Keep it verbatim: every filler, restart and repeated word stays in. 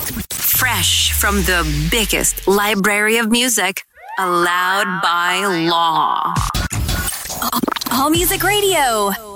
Fresh from the biggest library of music, allowed by law. All Music Radio.